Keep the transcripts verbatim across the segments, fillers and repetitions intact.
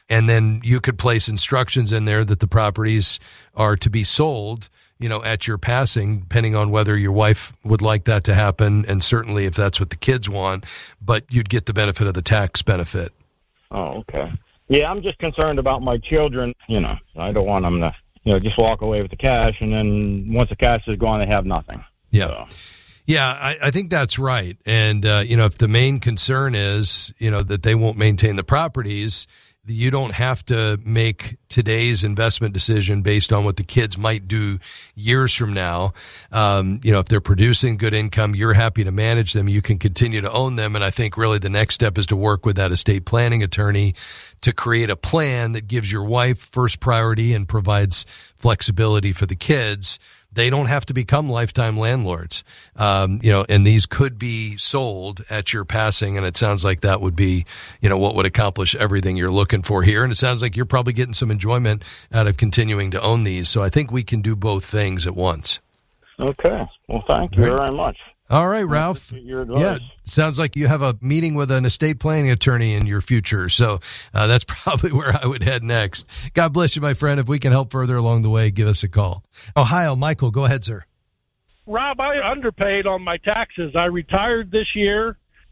And then you could place instructions in there that the properties are to be sold, you know, at your passing, depending on whether your wife would like that to happen, and certainly if that's what the kids want, but you'd get the benefit of the tax benefit. Oh, okay. Yeah, I'm just concerned about my children. You know, I don't want them to, you know, just walk away with the cash, and then once the cash is gone, they have nothing. Yeah. So. Yeah, I, I think that's right. And, uh, you know, if the main concern is, you know, that they won't maintain the properties, you don't have to make today's investment decision based on what the kids might do years from now. Um, you know, if they're producing good income, you're happy to manage them. You can continue to own them. And I think really the next step is to work with that estate planning attorney to create a plan that gives your wife first priority and provides flexibility for the kids. They don't have to become lifetime landlords, um, you know, and these could be sold at your passing. And it sounds like that would be, you know, what would accomplish everything you're looking for here. And it sounds like you're probably getting some enjoyment out of continuing to own these. So I think we can do both things at once. Okay. Well, thank you very much. All right, Ralph. Your advice. Yeah, sounds like you have a meeting with an estate planning attorney in your future. So uh, that's probably where I would head next. God bless you, my friend. If we can help further along the way, give us a call. Ohio, Michael, go ahead, sir. Rob, I underpaid on my taxes. I retired this year,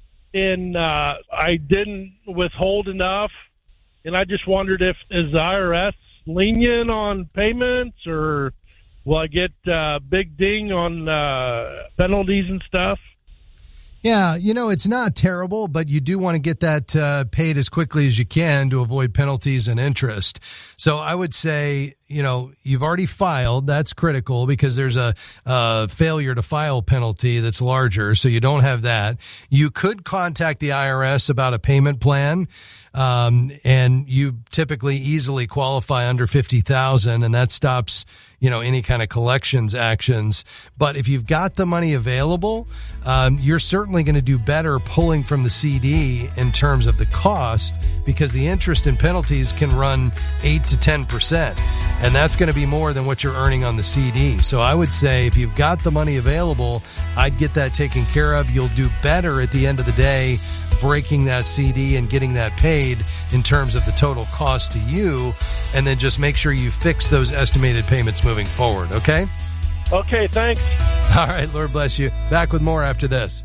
and uh, I didn't withhold enough. And I just wondered if is the I R S lenient on payments, or will I get uh, big ding on uh, penalties and stuff? Yeah, you know, it's not terrible, but you do want to get that uh, paid as quickly as you can to avoid penalties and interest. So I would say, you know, you've already filed. That's critical because there's a uh, failure to file penalty that's larger, so you don't have that. You could contact the I R S about a payment plan, um, and you typically easily qualify under fifty thousand dollars, and that stops, you know, any kind of collections actions. But if you've got the money available, um, you're certainly going to do better pulling from the C D in terms of the cost, because the interest and penalties can run eight to ten percent. And that's going to be more than what you're earning on the C D. So I would say if you've got the money available, I'd get that taken care of. You'll do better at the end of the day breaking that C D and getting that paid in terms of the total cost to you. And then just make sure you fix those estimated payments moving forward. Okay? Okay, thanks. All right, Lord bless you. Back with more after this.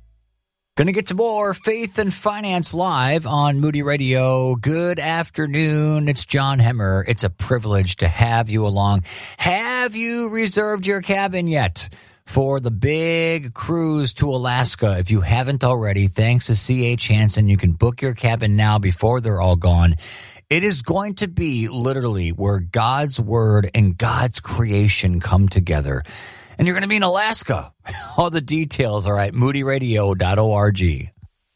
Gonna get to more Faith and Finance Live on Moody Radio. Good afternoon. It's John Hemmer. It's a privilege to have you along. Have you reserved your cabin yet for the big cruise to Alaska? If you haven't already, thanks to C H Hansen, you can book your cabin now before they're all gone. It is going to be literally where God's Word and God's creation come together. And you're going to be in Alaska. All the details are at moody radio dot org. We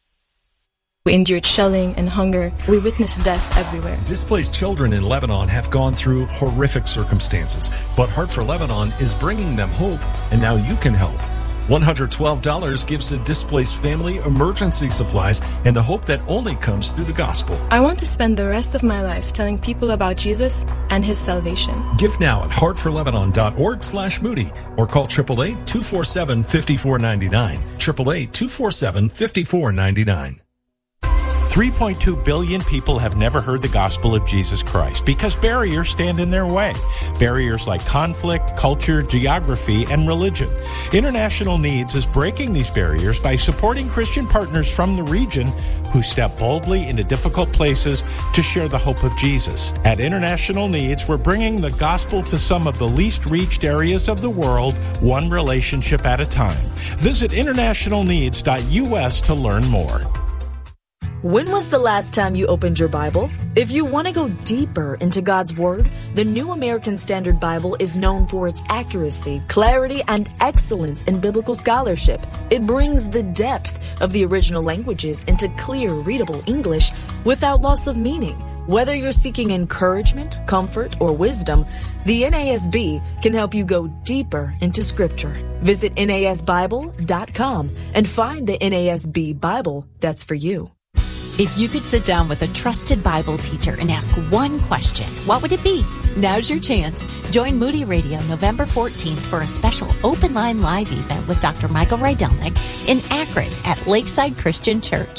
endured shelling and hunger. We witnessed death everywhere. Displaced children in Lebanon have gone through horrific circumstances, but Heart for Lebanon is bringing them hope, and now you can help. one hundred twelve dollars gives the displaced family emergency supplies and the hope that only comes through the gospel. I want to spend the rest of my life telling people about Jesus and his salvation. Give now at heart for lebanon dot org slash Moody or call eight eight eight, two four seven, five four nine nine. eight eight eight, two four seven, five four nine nine. three point two billion people have never heard the gospel of Jesus Christ because barriers stand in their way. Barriers like conflict, culture, geography, and religion. International Needs is breaking these barriers by supporting Christian partners from the region who step boldly into difficult places to share the hope of Jesus. At International Needs, we're bringing the gospel to some of the least reached areas of the world, one relationship at a time. Visit international needs dot U S to learn more. When was the last time you opened your Bible? If you want to go deeper into God's Word, the New American Standard Bible is known for its accuracy, clarity, and excellence in biblical scholarship. It brings the depth of the original languages into clear, readable English without loss of meaning. Whether you're seeking encouragement, comfort, or wisdom, the N A S B can help you go deeper into Scripture. Visit N A S Bible dot com and find the N A S B Bible that's for you. If you could sit down with a trusted Bible teacher and ask one question, what would it be? Now's your chance. Join Moody Radio November fourteenth for a special open line live event with Doctor Michael Rydelnik in Akron at Lakeside Christian Church.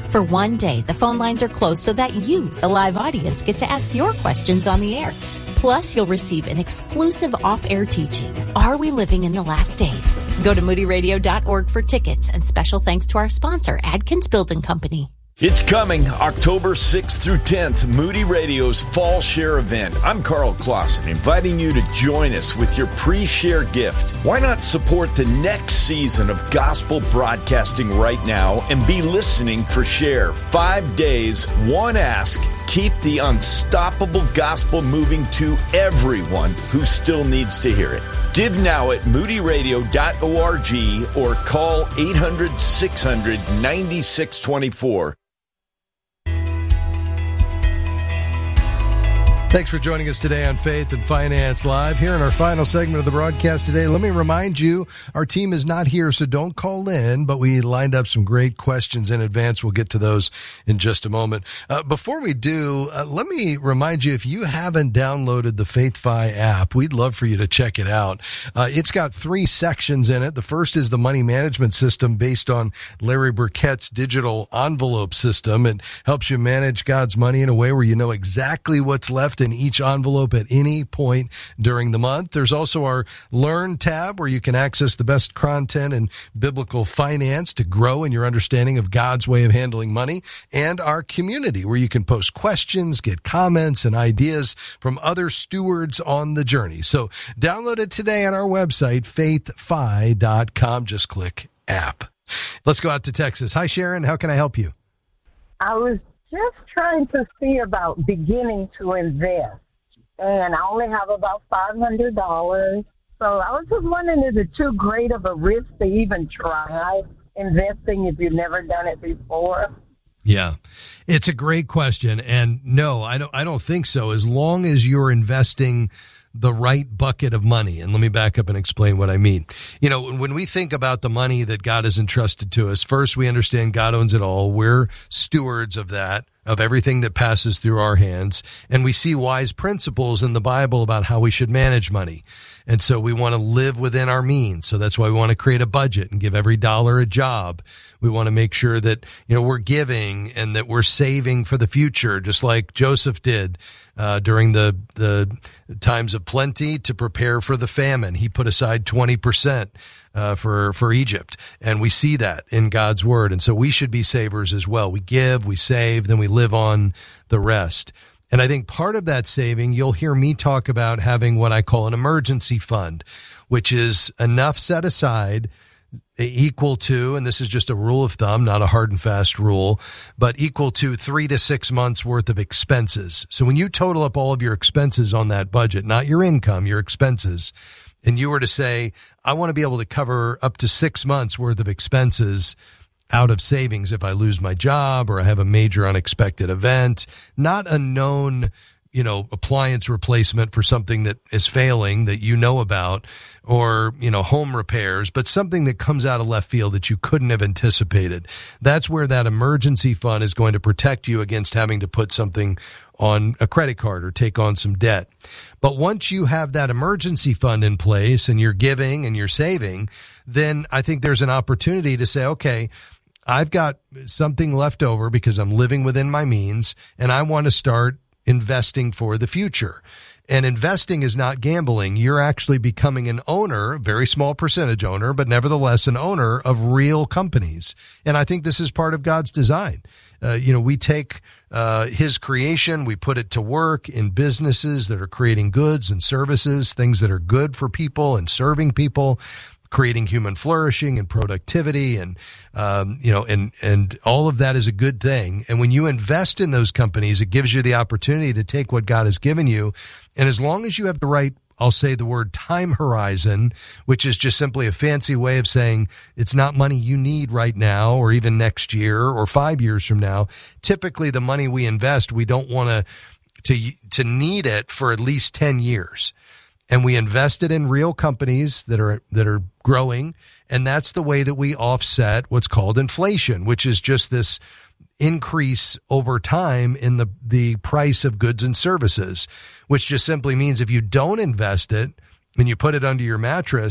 For one day, the phone lines are closed so that you, the live audience, get to ask your questions on the air. Plus, you'll receive an exclusive off-air teaching, Are We Living in the Last Days? Go to moody radio dot org for tickets, and special thanks to our sponsor, Adkins Building Company. It's coming, October sixth through tenth, Moody Radio's Fall Share event. I'm Carl Clausen, inviting you to join us with your pre-share gift. Why not support the next season of gospel broadcasting right now and be listening for Share? Five days, one ask. Keep the unstoppable gospel moving to everyone who still needs to hear it. Give now at moody radio dot org or call eight hundred, six hundred, ninety-six twenty-four. Thanks for joining us today on Faith and Finance Live. Here in our final segment of the broadcast today, let me remind you, our team is not here, so don't call in, but we lined up some great questions in advance. We'll get to those in just a moment. Uh, before we do, uh, let me remind you, if you haven't downloaded the FaithFi app, we'd love for you to check it out. Uh, it's got three sections in it. The first is the money management system based on Larry Burkett's digital envelope system. It helps you manage God's money in a way where you know exactly what's left in each envelope at any point during the month. There's also our Learn tab where you can access the best content in biblical finance to grow in your understanding of God's way of handling money, and our community where you can post questions, get comments and ideas from other stewards on the journey. So download it today on our website, faith fi dot com. Just click app. Let's go out to Texas. Hi, Sharon. How can I help you? I was just trying to see about beginning to invest, and I only have about five hundred dollars. So I was just wondering, is it too great of a risk to even try investing if you've never done it before? Yeah, it's a great question. And no, I don't, I don't think so. As long as you're investing the right bucket of money. And let me back up and explain what I mean. You know, when we think about the money that God has entrusted to us, first we understand God owns it all. We're stewards of that, of everything that passes through our hands. And we see wise principles in the Bible about how we should manage money. And so we want to live within our means. So that's why we want to create a budget and give every dollar a job. We want to make sure that, you know, we're giving and that we're saving for the future, just like Joseph did uh, during the, the times of plenty to prepare for the famine. He put aside twenty percent uh, for, for Egypt. And we see that in God's word. And so we should be savers as well. We give, we save, then we live on the rest. And I think part of that saving, you'll hear me talk about having what I call an emergency fund, which is enough set aside equal to, and this is just a rule of thumb, not a hard and fast rule, but equal to three to six months worth of expenses. So when you total up all of your expenses on that budget, not your income, your expenses, and you were to say, I want to be able to cover up to six months worth of expenses out of savings if I lose my job or I have a major unexpected event, not a known, you know, appliance replacement for something that is failing that you know about, or, you know, home repairs, but something that comes out of left field that you couldn't have anticipated. That's where that emergency fund is going to protect you against having to put something on a credit card or take on some debt. But once you have that emergency fund in place and you're giving and you're saving, then I think there's an opportunity to say, okay, I've got something left over because I'm living within my means and I want to start investing for the future. And investing is not gambling. You're actually becoming an owner, very small percentage owner, but nevertheless an owner of real companies. And I think this is part of God's design. Uh, you know, we take uh, his creation, we put it to work in businesses that are creating goods and services, things that are good for people and serving people, creating human flourishing and productivity, and um, you know, and and all of that is a good thing. And when you invest in those companies, it gives you the opportunity to take what God has given you, and as long as you have the right, I'll say the word time horizon, which is just simply a fancy way of saying it's not money you need right now or even next year or five years from now. Typically, the money we invest, we don't want to to to need it for at least ten years. And we invest it in real companies that are that are growing, and that's the way that we offset what's called inflation, which is just this increase over time in the, the price of goods and services, which just simply means if you don't invest it and you put it under your mattress,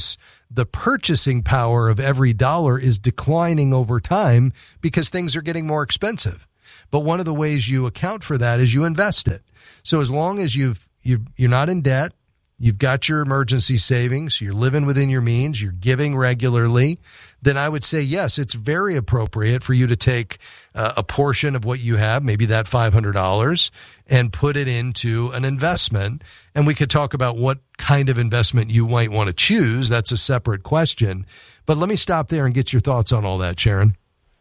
the purchasing power of every dollar is declining over time because things are getting more expensive. But one of the ways you account for that is you invest it. So as long as you've, you, you're not in debt, you've got your emergency savings, you're living within your means, you're giving regularly, then I would say, yes, it's very appropriate for you to take uh, a portion of what you have, maybe that five hundred dollars, and put it into an investment. And we could talk about what kind of investment you might want to choose. That's a separate question. But let me stop there and get your thoughts on all that, Sharon.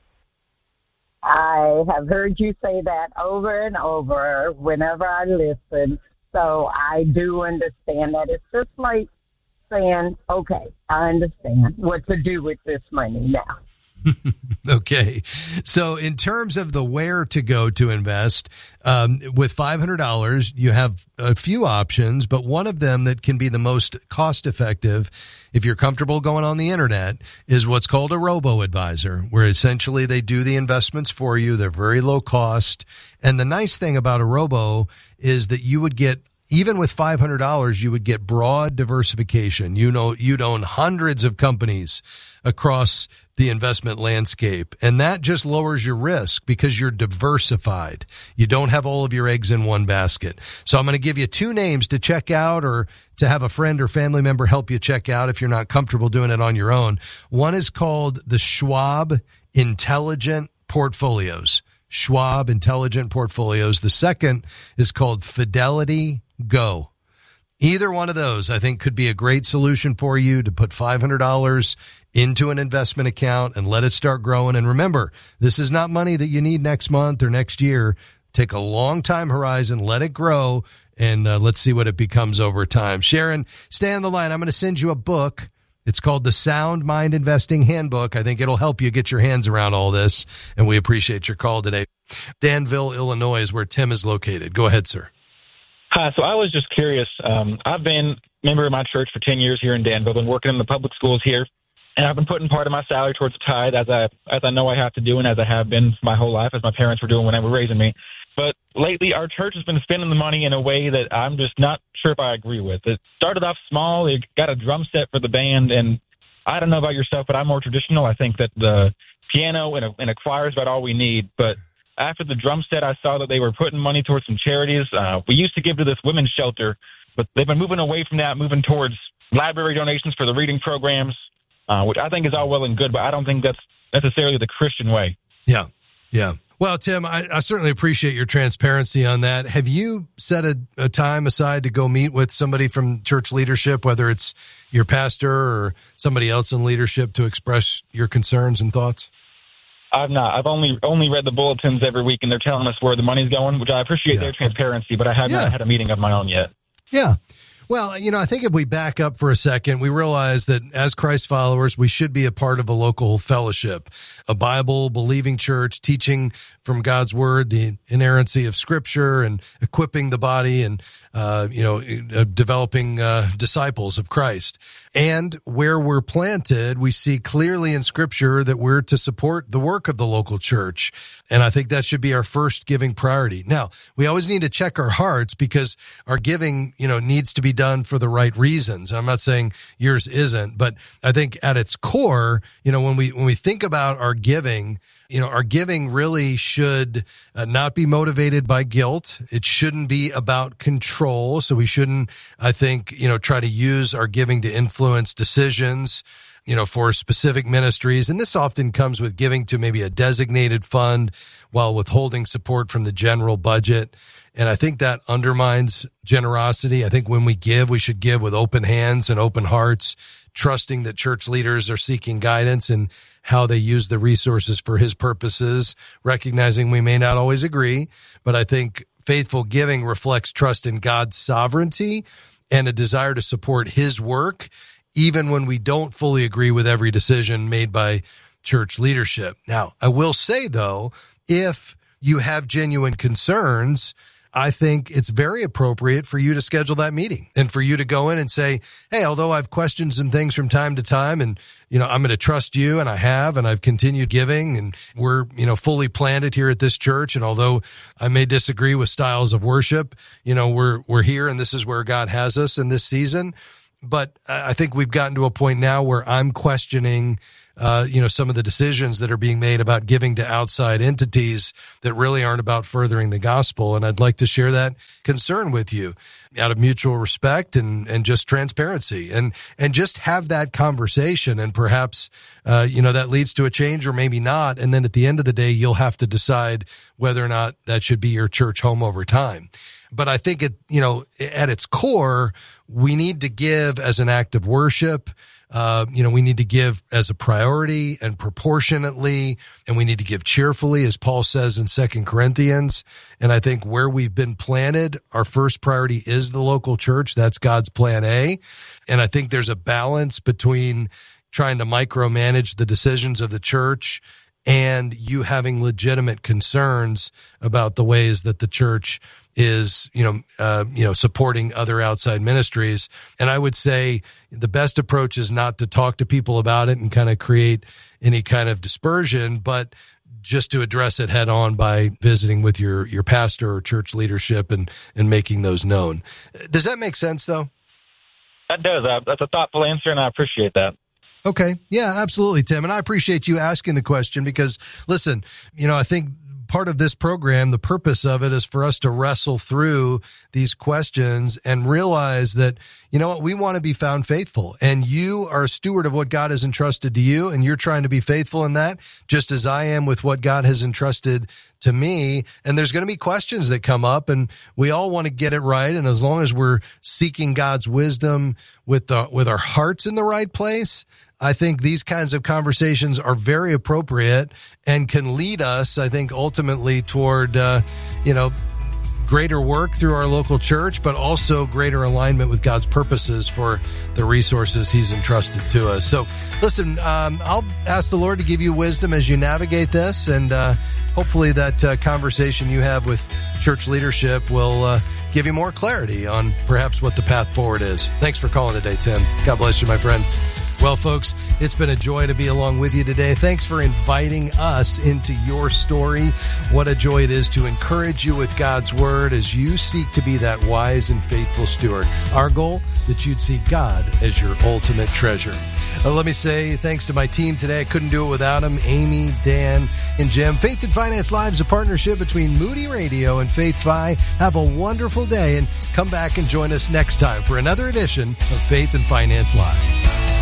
I have heard you say that over and over whenever I listen. So I do understand that. It's just like saying, okay, I understand what to do with this money now. Okay. So in terms of the where to go to invest, um, with five hundred dollars, you have a few options, but one of them that can be the most cost effective, if you're comfortable going on the internet, is what's called a robo-advisor, where essentially they do the investments for you. They're very low cost. And the nice thing about a robo is that you would get, even with five hundred dollars, you would get broad diversification. You know, you'd own hundreds of companies across the investment landscape. And that just lowers your risk because you're diversified. You don't have all of your eggs in one basket. So I'm going to give you two names to check out, or to have a friend or family member help you check out if you're not comfortable doing it on your own. One is called the Schwab Intelligent Portfolios. Schwab Intelligent Portfolios. The second is called Fidelity Go. Either one of those, I think, could be a great solution for you to put five hundred dollars into an investment account and let it start growing. And remember, this is not money that you need next month or next year. Take a long time horizon, let it grow, and uh, let's see what it becomes over time. Sharon, stay on the line. I'm going to send you a book. It's called the Sound Mind Investing Handbook. I think it'll help you get your hands around all this, and we appreciate your call today. Danville, Illinois is where Tim is located. Go ahead, sir. Hi, so I was just curious. Um, I've been a member of my church for ten years here in Danville, been working in the public schools here, and I've been putting part of my salary towards the tithe, as I as I know I have to do, and as I have been my whole life, as my parents were doing when they were raising me. But lately, our church has been spending the money in a way that I'm just not sure if I agree with. It started off small. They got a drum set for the band, and I don't know about yourself, but I'm more traditional. I think that the piano and a, and a choir is about all we need, but after the drum set, I saw that they were putting money towards some charities. Uh, we used to give to this women's shelter, but they've been moving away from that, moving towards library donations for the reading programs, uh, which I think is all well and good, but I don't think that's necessarily the Christian way. Yeah, yeah. Well, Tim, I, I certainly appreciate your transparency on that. Have you set a, a time aside to go meet with somebody from church leadership, whether it's your pastor or somebody else in leadership, to express your concerns and thoughts? I've not. I've only only read the bulletins every week, and they're telling us where the money's going, which I appreciate yeah. their transparency, but I have yeah. not had a meeting of my own yet. Yeah. Well, you know, I think if we back up for a second, we realize that as Christ followers, we should be a part of a local fellowship, a Bible-believing church, teaching from God's Word, the inerrancy of Scripture, and equipping the body, and, uh, you know, uh, developing uh, disciples of Christ. And where we're planted, we see clearly in Scripture that we're to support the work of the local church. And I think that should be our first giving priority. Now, we always need to check our hearts, because our giving, you know, needs to be done for the right reasons. I'm not saying yours isn't, but I think at its core, you know, when we when we think about our giving, you know, our giving really should uh, not be motivated by guilt. It shouldn't be about control. So we shouldn't, I think, you know, try to use our giving to influence decisions, you know, for specific ministries. And this often comes with giving to maybe a designated fund while withholding support from the general budget. And I think that undermines generosity. I think when we give, we should give with open hands and open hearts, trusting that church leaders are seeking guidance in how they use the resources for his purposes, recognizing we may not always agree, but I think faithful giving reflects trust in God's sovereignty and a desire to support his work, even when we don't fully agree with every decision made by church leadership. Now, I will say, though, if you have genuine concerns, I think it's very appropriate for you to schedule that meeting and for you to go in and say, hey, although I've questioned some things from time to time, and, you know, I'm going to trust you, and I have, and I've continued giving, and we're, you know, fully planted here at this church. And although I may disagree with styles of worship, you know, we're, we're here, and this is where God has us in this season. but I think we've gotten to a point now where I'm questioning, uh, you know, some of the decisions that are being made about giving to outside entities that really aren't about furthering the gospel. And I'd like to share that concern with you out of mutual respect and, and just transparency and, and just have that conversation. And perhaps, uh, you know, that leads to a change or maybe not. And then at the end of the day, you'll have to decide whether or not that should be your church home over time. But I think it, you know, at its core, we need to give as an act of worship. Uh, you know, we need to give as a priority and proportionately, and we need to give cheerfully, as Paul says in Second Corinthians. And I think where we've been planted, our first priority is the local church. That's God's plan A. And I think there's a balance between trying to micromanage the decisions of the church and you having legitimate concerns about the ways that the church is, you know, uh, you know, supporting other outside ministries. And I would say the best approach is not to talk to people about it and kind of create any kind of dispersion, but just to address it head on by visiting with your, your pastor or church leadership and, and making those known. Does that make sense, though? That does. Uh, that's a thoughtful answer, and I appreciate that. Okay. Yeah, absolutely, Tim. And I appreciate you asking the question because, listen, you know, I think part of this program, the purpose of it is for us to wrestle through these questions and realize that, you know what, we want to be found faithful. And you are a steward of what God has entrusted to you, and you're trying to be faithful in that, just as I am with what God has entrusted to me. And there's going to be questions that come up, and we all want to get it right. And as long as we're seeking God's wisdom with the with our hearts in the right place, I think these kinds of conversations are very appropriate and can lead us, I think, ultimately toward, uh, you know, greater work through our local church, but also greater alignment with God's purposes for the resources he's entrusted to us. So listen, um, I'll ask the Lord to give you wisdom as you navigate this, and uh, hopefully that uh, conversation you have with church leadership will uh, give you more clarity on perhaps what the path forward is. Thanks for calling today, Tim. God bless you, my friend. Well, folks, it's been a joy to be along with you today. Thanks for inviting us into your story. What a joy it is to encourage you with God's word as you seek to be that wise and faithful steward. Our goal, that you'd see God as your ultimate treasure. Uh, let me say thanks to my team today. I couldn't do it without them, Amy, Dan, and Jim. Faith and Finance Live is a partnership between Moody Radio and Faith Fi. Have a wonderful day, and come back and join us next time for another edition of Faith and Finance Live.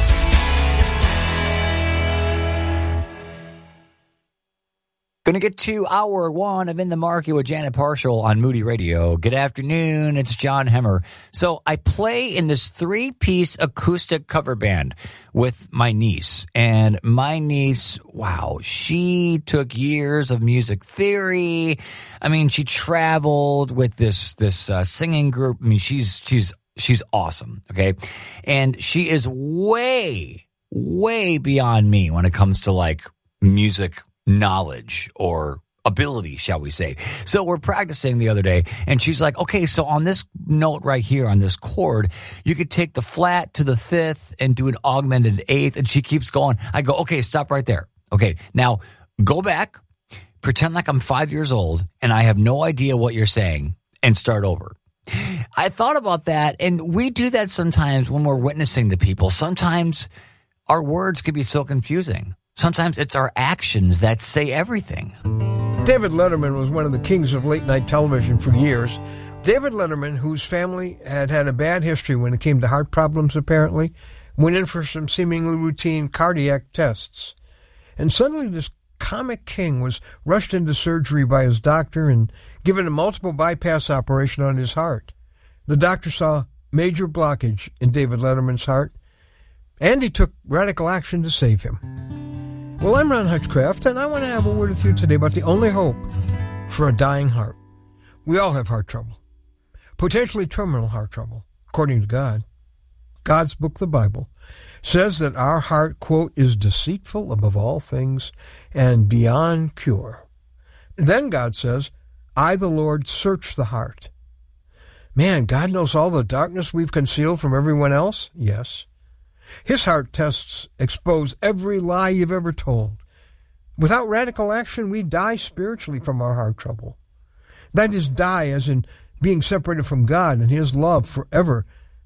Going to get to hour one of In the Market with Janet Parshall on Moody Radio. Good afternoon. It's John Hemmer. So I play in this three-piece acoustic cover band with my niece. And my niece, wow, she took years of music theory. I mean, she traveled with this this uh, singing group. I mean, she's she's she's awesome, okay? And she is way, way beyond me when it comes to, like, music knowledge or ability, shall we say. So we're practicing the other day, and she's like, okay, so on this note right here, on this chord, you could take the flat to the fifth and do an augmented eighth, and she keeps going. I go, okay, stop right there. Okay, now go back, pretend like I'm five years old, and I have no idea what you're saying, and start over. I thought about that, and we do that sometimes when we're witnessing to people. Sometimes our words can be so confusing. Sometimes it's our actions that say everything. David Letterman was one of the kings of late-night television for years. David Letterman, whose family had had a bad history when it came to heart problems, apparently, went in for some seemingly routine cardiac tests. And suddenly this comic king was rushed into surgery by his doctor and given a multiple bypass operation on his heart. The doctor saw major blockage in David Letterman's heart, and he took radical action to save him. Well, I'm Ron Hutchcraft, and I want to have a word with you today about the only hope for a dying heart. We all have heart trouble, potentially terminal heart trouble, according to God. God's book, the Bible, says that our heart, quote, is deceitful above all things and beyond cure. Then God says, I, the Lord, search the heart. Man, God knows all the darkness we've concealed from everyone else? Yes. His heart tests expose every lie you've ever told. Without radical action, we die spiritually from our heart trouble. That is, die as in being separated from God and his love forever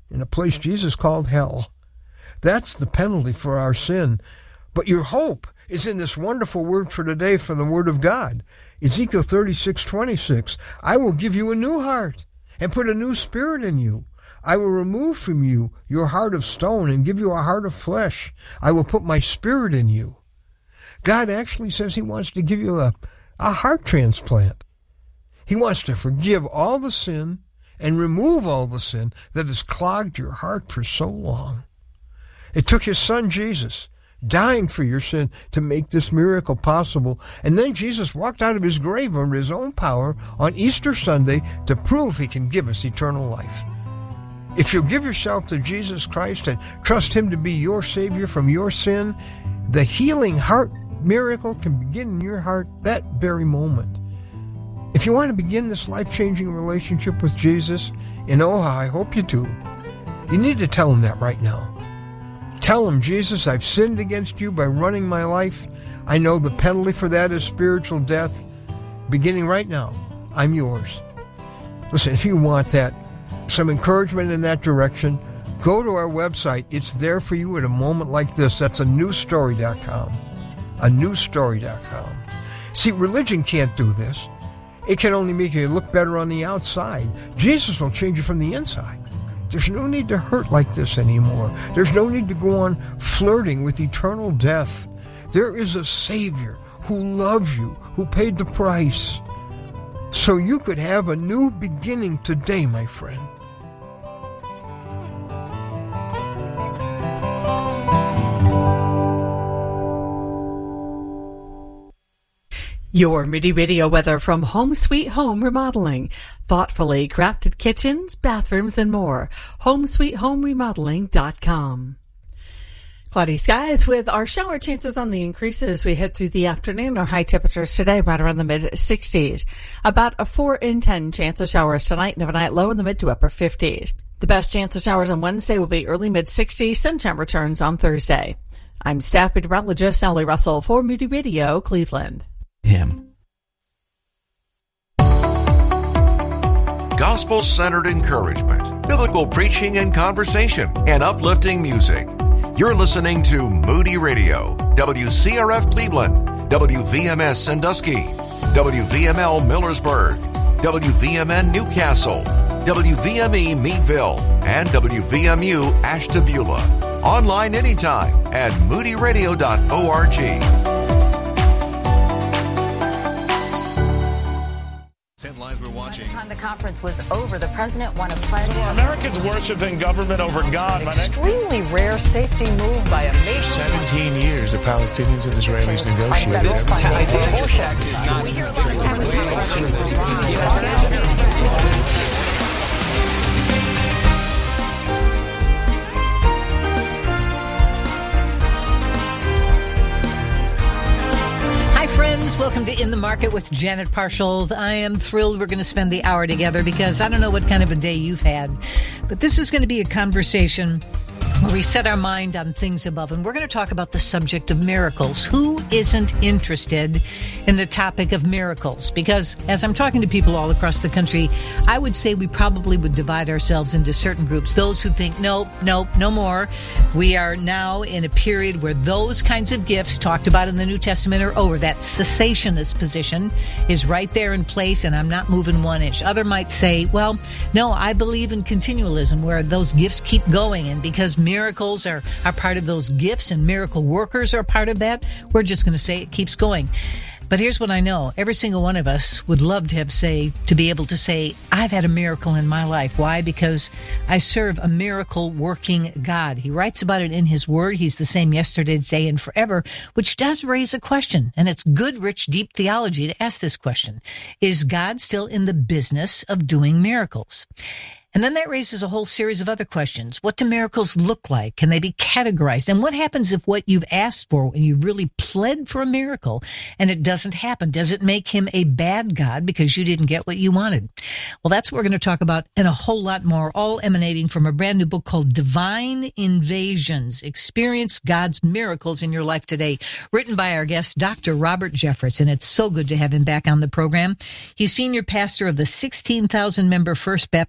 in a place Jesus called hell. That's the penalty for our sin. But your hope is in this wonderful word for today from the Word of God. Ezekiel thirty-six twenty-six. I will give you a new heart and put a new spirit in you. I will remove from you your heart of stone and give you a heart of flesh. I will put my spirit in you. God actually says he wants to give you a, a heart transplant. He wants to forgive all the sin and remove all the sin that has clogged your heart for so long. It took his son Jesus dying for your sin to make this miracle possible. And then Jesus walked out of his grave under his own power on Easter Sunday to prove he can give us eternal life. If you give yourself to Jesus Christ and trust him to be your Savior from your sin, the healing heart miracle can begin in your heart that very moment. If you want to begin this life-changing relationship with Jesus, and oh, I hope you do, you need to tell him that right now. Tell him, Jesus, I've sinned against you by running my life. I know the penalty for that is spiritual death. Beginning right now, I'm yours. Listen, if you want that, some encouragement in that direction, go to our website. It's there for you at a moment like this. That's a new story dot com. a new story dot com. See, religion can't do this. It can only make you look better on the outside. Jesus will change you from the inside. There's no need to hurt like this anymore. There's no need to go on flirting with eternal death. There is a Savior who loves you, who paid the price, so you could have a new beginning today, my friend. Your Moody Radio weather from Home Sweet Home Remodeling. Thoughtfully crafted kitchens, bathrooms, and more. home sweet home remodeling dot com. Cloudy skies with our shower chances on the increase as we head through the afternoon. Our high temperatures today right around the mid sixties. About a four in ten chance of showers tonight and overnight low in the mid to upper fifties. The best chance of showers on Wednesday will be early mid sixties. Sunshine returns on Thursday. I'm staff meteorologist Sally Russell for Moody Radio, Cleveland. Him. Gospel-centered encouragement, biblical preaching and conversation, and uplifting music. You're listening to Moody Radio, W C R F Cleveland, W V M S Sandusky, W V M L Millersburg, W V M N Newcastle, W V M E Meadville, and W V M U Ashtabula. Online anytime at moody radio dot org. Headlines we're watching. By the time the conference was over, the president won a pledge. So Americans worshiping government over God. Extremely rare safety move by a nation. Seventeen years the Palestinians and Israelis negotiated. We hear a lot of friends, welcome to In the Market with Janet Parshall. I am thrilled we're going to spend the hour together because I don't know what kind of a day you've had, but this is going to be a conversation where we set our mind on things above, and we're going to talk about the subject of miracles. Who isn't interested in the topic of miracles? Because as I'm talking to people all across the country, I would say we probably would divide ourselves into certain groups. Those who think, nope, nope, no more. We are now in a period where those kinds of gifts talked about in the New Testament are over. That cessationist position is right there in place, and I'm not moving one inch. Other might say, well, no, I believe in continualism, where those gifts keep going, and because miracles are, are part of those gifts and miracle workers are part of that, we're just going to say it keeps going. But here's what I know. Every single one of us would love to have say, to be able to say, I've had a miracle in my life. Why? Because I serve a miracle working God. He writes about it in his word. He's the same yesterday, today, and forever, which does raise a question. And it's good, rich, deep theology to ask this question. Is God still in the business of doing miracles? And then that raises a whole series of other questions. What do miracles look like? Can they be categorized? And what happens if what you've asked for, when you really pled for a miracle, and it doesn't happen? Does it make him a bad God because you didn't get what you wanted? Well, that's what we're going to talk about and a whole lot more, all emanating from a brand new book called Divine Invasions. Experience God's Miracles in Your Life Today, written by our guest, Doctor Robert Jeffress. And it's so good to have him back on the program. He's senior pastor of the sixteen thousand member First Baptist Church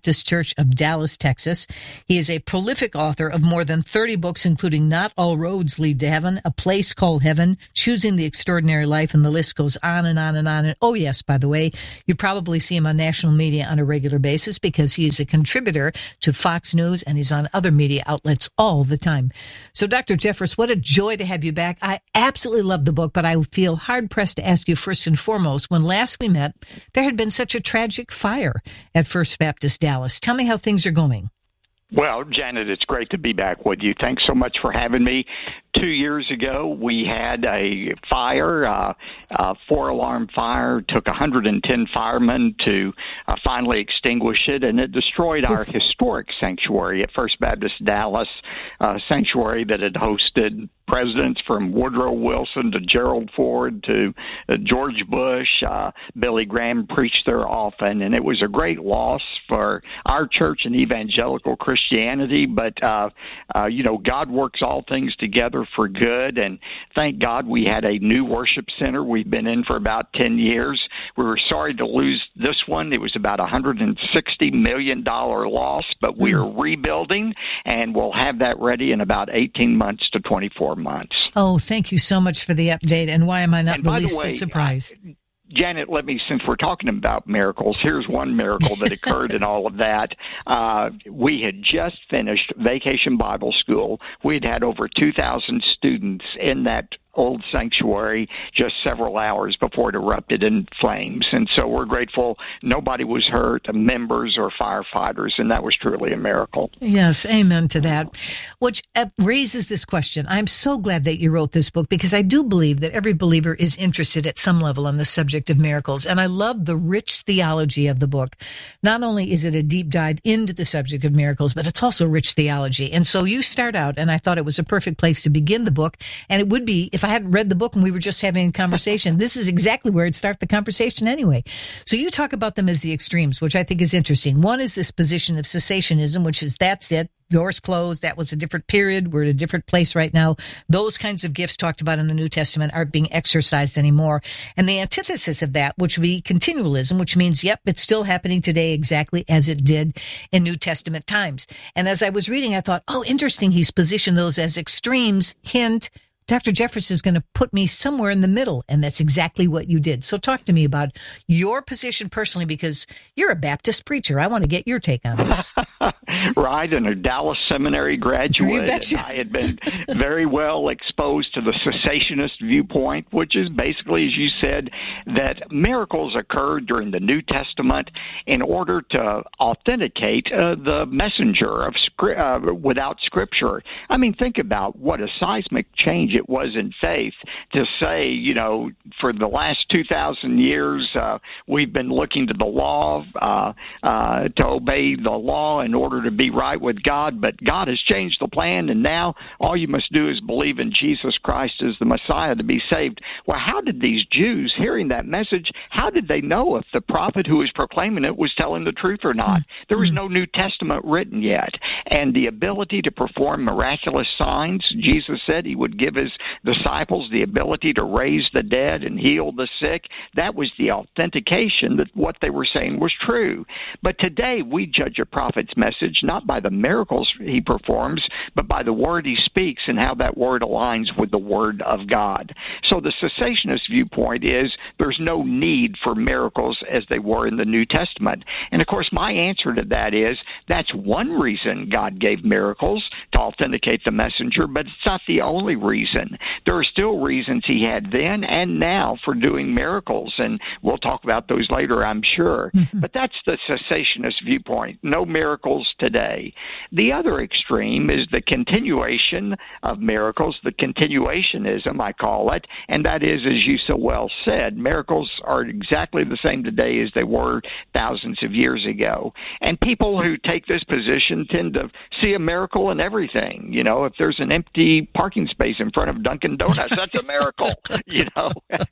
Church of Dallas, Texas. He is a prolific author of more than thirty books, including Not All Roads Lead to Heaven, A Place Called Heaven, Choosing the Extraordinary Life, and the list goes on and on and on. And oh, yes, by the way, you probably see him on national media on a regular basis because he is a contributor to Fox News and he's on other media outlets all the time. So, Doctor Jeffress, what a joy to have you back. I absolutely love the book, but I feel hard-pressed to ask you first and foremost, when last we met, there had been such a tragic fire at First Baptist Dallas. Tell me how things are going. Well, Janet, it's great to be back with you. Thanks so much for having me. Two years ago, we had a fire, uh, a four-alarm fire. Took one hundred ten firemen to uh, finally extinguish it, and it destroyed our historic sanctuary at First Baptist Dallas, a sanctuary that had hosted presidents from Woodrow Wilson to Gerald Ford to uh, George Bush. Uh, Billy Graham preached there often, and it was a great loss for our church and evangelical Christianity. But, uh, uh, you know, God works all things together for good, and thank God we had a new worship center we've been in for about ten years. We were sorry to lose this one. It was about a one hundred sixty million dollars loss, but we are rebuilding, and we'll have that ready in about eighteen months to twenty-four months. Oh, thank you so much for the update, and why am I not And the by the least way, bit surprised? I, Janet, let me, since we're talking about miracles, here's one miracle that occurred in all of that. Uh, we had just finished Vacation Bible School. We'd had over two thousand students in that old sanctuary just several hours before it erupted in flames. And so we're grateful nobody was hurt, members or firefighters, and that was truly a miracle. Yes, amen to that. Which raises this question. I'm so glad that you wrote this book because I do believe that every believer is interested at some level on the subject of miracles. And I love the rich theology of the book. Not only is it a deep dive into the subject of miracles, but it's also rich theology. And so you start out, and I thought it was a perfect place to begin the book. And it would be, if I hadn't read the book and we were just having a conversation, this is exactly where it'd start the conversation anyway. So you talk about them as the extremes, which I think is interesting. One is this position of cessationism, which is that's it. Doors closed. That was a different period. We're at a different place right now. Those kinds of gifts talked about in the New Testament aren't being exercised anymore. And the antithesis of that, which would be continualism, which means, yep, it's still happening today exactly as it did in New Testament times. And as I was reading, I thought, oh, interesting. He's positioned those as extremes. Hint, Doctor Jeffress is going to put me somewhere in the middle, and that's exactly what you did. So talk to me about your position personally, because you're a Baptist preacher. I want to get your take on this. Right, and a Dallas Seminary graduate. betcha. I had been very well exposed to the cessationist viewpoint, which is basically, as you said, that miracles occurred during the New Testament in order to authenticate uh, the messenger of uh, without Scripture. I mean, think about what a seismic change it was in faith to say, you know, for the last two thousand years, uh, we've been looking to the law, uh, uh, to obey the law in order to be right with God, but God has changed the plan, and now all you must do is believe in Jesus Christ as the Messiah to be saved. Well, how did these Jews, hearing that message, how did they know if the prophet who was proclaiming it was telling the truth or not? There was no New Testament written yet, and the ability to perform miraculous signs, Jesus said he would give his disciples the ability to raise the dead and heal the sick. That was the authentication that what they were saying was true. But today we judge a prophet's message not by the miracles he performs, but by the word he speaks and how that word aligns with the word of God. So the cessationist viewpoint is there's no need for miracles as they were in the New Testament. And of course, my answer to that is that's one reason God gave miracles, to authenticate the messenger, but it's not the only reason. There are still reasons he had then and now for doing miracles, and we'll talk about those later, I'm sure. Mm-hmm. But that's the cessationist viewpoint. No miracles today. The other extreme is the continuation of miracles, the continuationism, I call it, and that is, as you so well said, miracles are exactly the same today as they were thousands of years ago. And people who take this position tend to see a miracle in everything. You know, if there's an empty parking space in front of Dunkin' Donuts, that's a miracle, you know.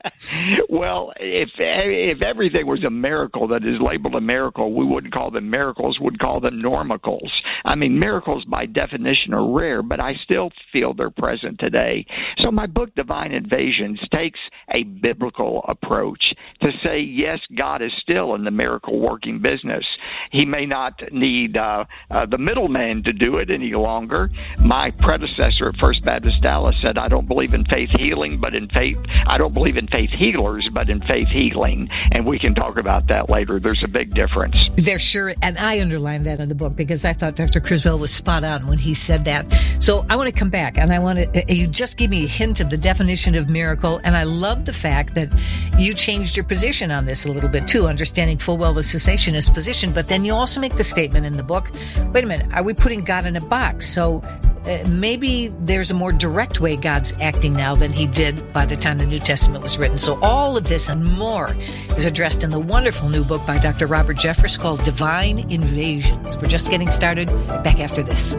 Well, if if everything was a miracle that is labeled a miracle, we wouldn't call them miracles, we'd call them normal miracles. I mean, miracles by definition are rare, but I still feel they're present today. So my book, Divine Invasions, takes a biblical approach to say, yes, God is still in the miracle-working business. He may not need uh, uh, the middleman to do it any longer. My predecessor at First Baptist Dallas said, I don't believe in faith healing, but in faith, I don't believe in faith healers, but in faith healing. And we can talk about that later. There's a big difference. There sure, and I underlined that in the book because I thought Doctor Criswell was spot on when he said that. So I want to come back, and I want to, you just gave me a hint of the definition of miracle, and I love the fact that you changed your position on this a little bit too, understanding full well the cessationist position, but then you also make the statement in the book, wait a minute, are we putting God in a box? So uh, maybe there's a more direct way God's acting now than he did by the time the New Testament was written. So all of this and more is addressed in the wonderful new book by Doctor Robert Jeffress called Divine Invasions. We're just getting started. Back after this.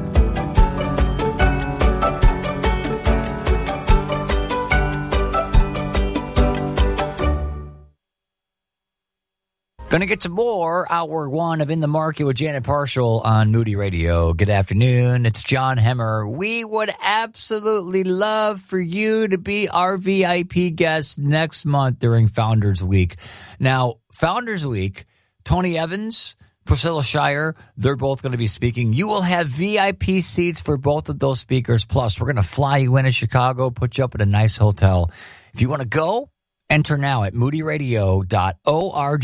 Gonna get to more hour one of In the Market with Janet Parshall on Moody Radio. Good afternoon. It's John Hemmer. We would absolutely love for you to be our V I P guest next month during Founders Week. Now, Founders Week, Tony Evans, Priscilla Shirer, they're both going to be speaking. You will have V I P seats for both of those speakers. Plus, we're going to fly you in to Chicago, put you up at a nice hotel. If you want to go, enter now at moody radio dot org.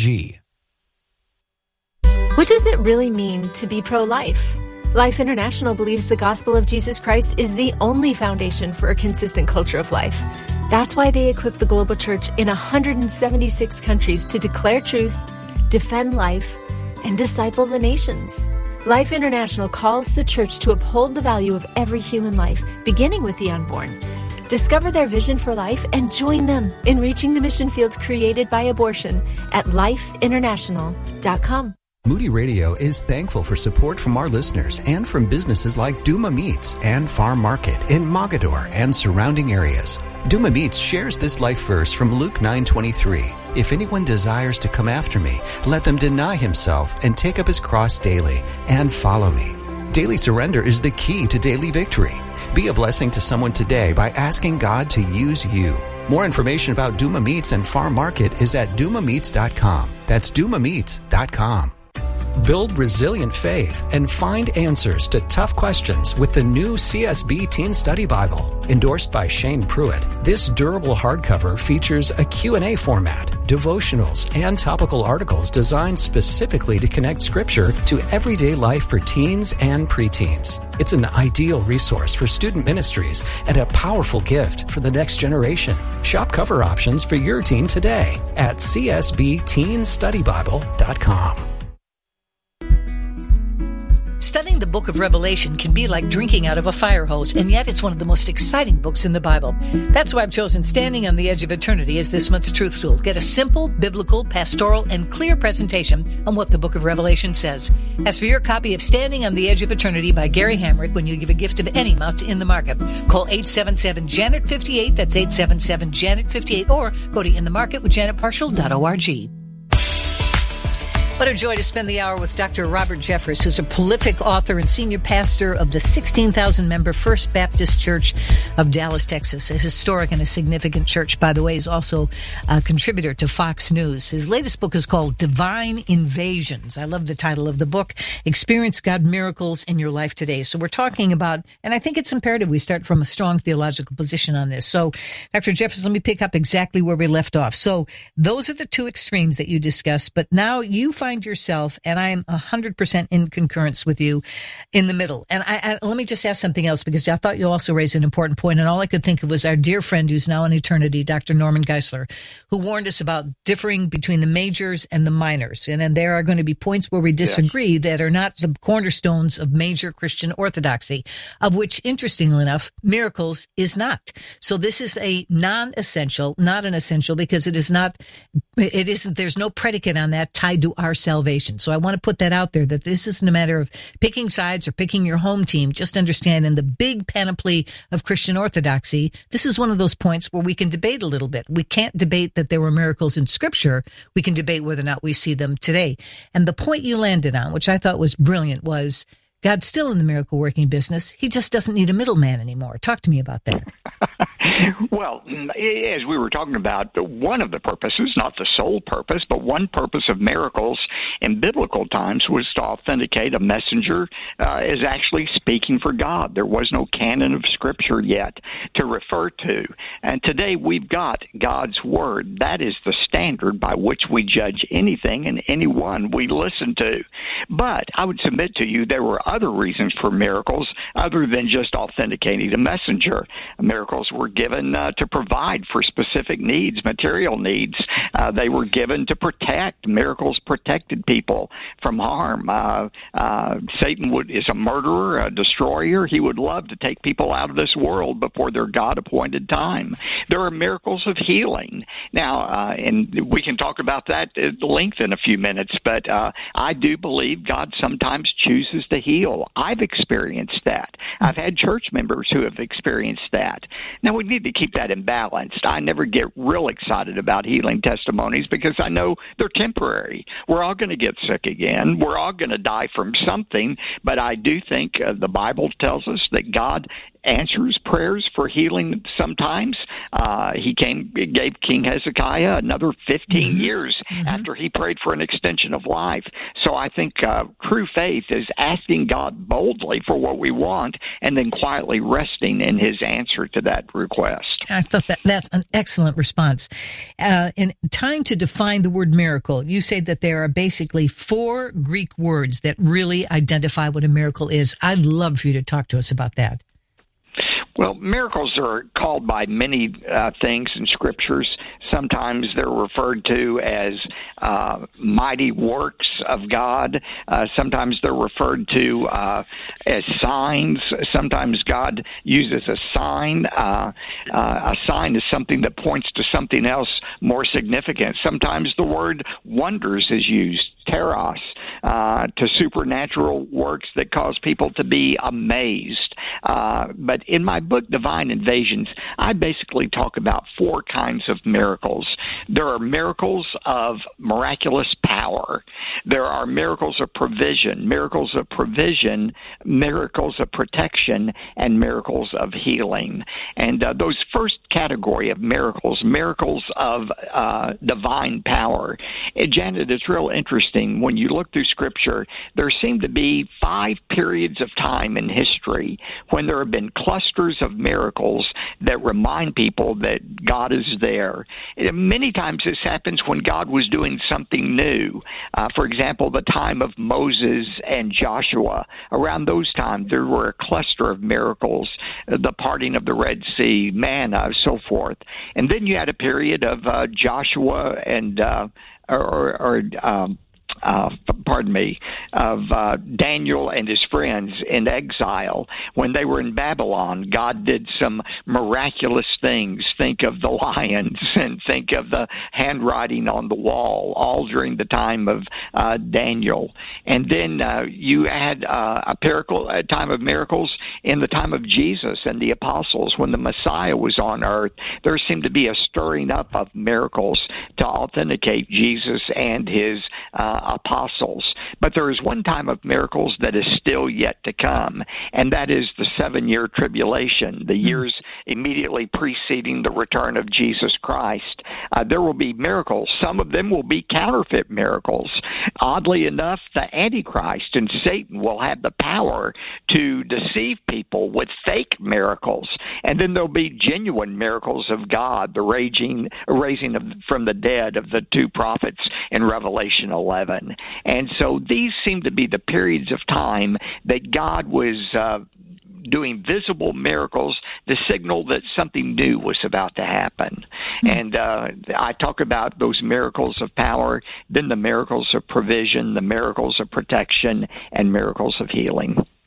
What does it really mean to be pro-life? Life International believes the gospel of Jesus Christ is the only foundation for a consistent culture of life. That's why they equip the global church in one hundred seventy-six countries to declare truth, defend life, and disciple the nations. Life International calls the church to uphold the value of every human life, beginning with the unborn. Discover their vision for life and join them in reaching the mission fields created by abortion at life international dot com. Moody Radio is thankful for support from our listeners and from businesses like Duma Meats and Farm Market in Mogadore and surrounding areas. Duma Meats shares this life verse from Luke nine twenty-three. If anyone desires to come after me, let them deny himself and take up his cross daily and follow me. Daily surrender is the key to daily victory. Be a blessing to someone today by asking God to use you. More information about Duma Meats and Farm Market is at duma meats dot com. That's duma meats dot com. Build resilient faith and find answers to tough questions with the new C S B Teen Study Bible. Endorsed by Shane Pruitt, this durable hardcover features a Q and A format, devotionals, and topical articles designed specifically to connect Scripture to everyday life for teens and preteens. It's an ideal resource for student ministries and a powerful gift for the next generation. Shop cover options for your teen today at c s b teen study bible dot com. Studying the book of Revelation can be like drinking out of a fire hose, and yet it's one of the most exciting books in the Bible. That's why I've chosen Standing on the Edge of Eternity as this month's truth tool. Get a simple, biblical, pastoral, and clear presentation on what the book of Revelation says. As for your copy of Standing on the Edge of Eternity by Gary Hamrick when you give a gift of any amount to In the Market, call eight seven seven, Janet fifty-eight, that's eight seven seven, Janet fifty-eight, or go to in the market with janet parshall dot org. What a joy to spend the hour with Doctor Robert Jeffress, who's a prolific author and senior pastor of the sixteen thousand member First Baptist Church of Dallas, Texas. A historic and a significant church, by the way. He's also a contributor to Fox News. His latest book is called Divine Invasions. I love the title of the book. Experience God miracles in your life today. So we're talking about, and I think it's imperative we start from a strong theological position on this. So, Doctor Jeffress, let me pick up exactly where we left off. So those are the two extremes that you discussed, but now you find Find yourself, and I am one hundred percent in concurrence with you, in the middle. And I, I, let me just ask something else, because I thought you also raised an important point, and all I could think of was our dear friend who's now in eternity, Doctor Norman Geisler, who warned us about differing between the majors and the minors. And then there are going to be points where we disagree yeah. that are not the cornerstones of major Christian orthodoxy, of which, interestingly enough, miracles is not. So this is a non-essential, not an essential, because it is not It isn't, there's no predicate on that tied to our salvation. So I want to put that out there, that this isn't a matter of picking sides or picking your home team. Just understand, in the big panoply of Christian orthodoxy, this is one of those points where we can debate a little bit. We can't debate that there were miracles in Scripture. We can debate whether or not we see them today. And the point you landed on, which I thought was brilliant, was God's still in the miracle working business. He just doesn't need a middleman anymore. Talk to me about that. Well, as we were talking about, one of the purposes, not the sole purpose, but one purpose of miracles in biblical times was to authenticate a messenger uh, is actually speaking for God. There was no canon of Scripture yet to refer to. And today we've got God's Word. That is the standard by which we judge anything and anyone we listen to. But I would submit to you there were other reasons for miracles other than just authenticating a messenger. Miracles were given uh, to provide for specific needs, material needs. Uh, they were given to protect. Miracles protected people from harm. Uh, uh, Satan would, is a murderer, a destroyer. He would love to take people out of this world before their God-appointed time. There are miracles of healing. Now, uh, and we can talk about that at length in a few minutes, but uh, I do believe God sometimes chooses to heal. I've experienced that. I've had church members who have experienced that. Now, we need to keep that in balance. I never get real excited about healing testimonies because I know they're temporary. We're all going to get sick again. We're all going to die from something, but I do think uh, the Bible tells us that God answers prayers for healing sometimes. Uh, he came, gave King Hezekiah another fifteen mm-hmm. years mm-hmm. after he prayed for an extension of life. So I think uh, true faith is asking God boldly for what we want and then quietly resting in his answer to that request. I thought that that's an excellent response. Uh, in trying to define the word miracle, you say that there are basically four Greek words that really identify what a miracle is. I'd love for you to talk to us about that. Well, miracles are called by many uh, things in scriptures. Sometimes they're referred to as uh, mighty works of God. Uh, sometimes they're referred to uh, as signs. Sometimes God uses a sign. Uh, uh, a sign is something that points to something else more significant. Sometimes the word wonders is used, teros, uh, to supernatural works that cause people to be amazed. Uh, but in my book, Divine Invasions, I basically talk about four kinds of miracles. There are miracles of miraculous power. There are miracles of provision, miracles of provision, miracles of protection, and miracles of healing. And uh, those first category of miracles, miracles of uh, divine power. And Janet, it's real interesting. When you look through Scripture, there seem to be five periods of time in history when there have been clusters of miracles that remind people that God is there. And many times this happens when God was doing something new. Uh, for example, the time of Moses and Joshua. Around those times, there were a cluster of miracles, uh, the parting of the Red Sea, manna, so forth. And then you had a period of uh, Joshua and, uh, or, or um, Uh, pardon me, of uh, Daniel and his friends in exile. When they were in Babylon, God did some miraculous things. Think of the lions and think of the handwriting on the wall, all during the time of uh, Daniel. And then uh, you had uh, a, miracle, a time of miracles in the time of Jesus and the apostles. When the Messiah was on earth, there seemed to be a stirring up of miracles to authenticate Jesus and his uh, apostles. But there is one time of miracles that is still yet to come, and that is the seven-year tribulation, the years immediately preceding the return of Jesus Christ. Uh, there will be miracles. Some of them will be counterfeit miracles. Oddly enough, the Antichrist and Satan will have the power to deceive people with fake miracles, and then there'll be genuine miracles of God, the raging, raising of, from the dead of the two prophets in Revelation eleven. And so these seem to be the periods of time that God was uh, doing visible miracles to signal that something new was about to happen. Mm-hmm. And uh, I talk about those miracles of power, then the miracles of provision, the miracles of protection, and miracles of healing.